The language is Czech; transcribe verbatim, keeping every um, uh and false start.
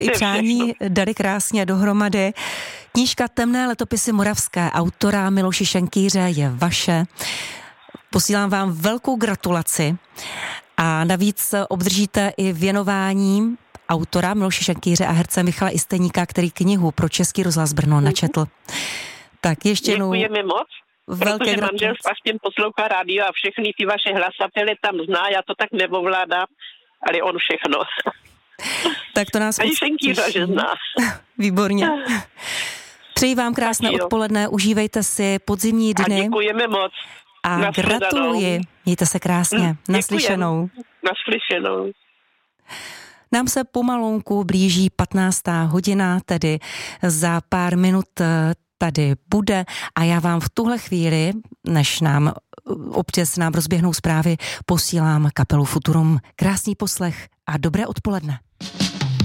i přání dali krásně dohromady. Knížka Temné letopisy moravské autora Miloše Šenkýře je vaše. Posílám vám velkou gratulaci a navíc obdržíte i věnování autora Miloše Šenkýře a herce Michala Isteníka, který knihu pro Český rozhlas Brno načetl. Tak ještě jednou. Děkujeme moc, protože manžel vlastně poslouchá rádio a všechny ty vaše hlasatele tam zná, já to tak neovládám, ale on všechno. Tak to nás ani Šenkýře, že zná. Výborně. Přeji vám krásné odpoledne, užívejte si podzimní dny. A děkujeme moc. A gratuluji. Mějte se krásně. Naslyšenou. Naslyšenou. Nám se pomalonku blíží patnáctá hodina, tedy za pár minut tady bude a já vám v tuhle chvíli, než nám občas nám rozběhnou zprávy, posílám kapelu Futurum. Krásný poslech a dobré odpoledne.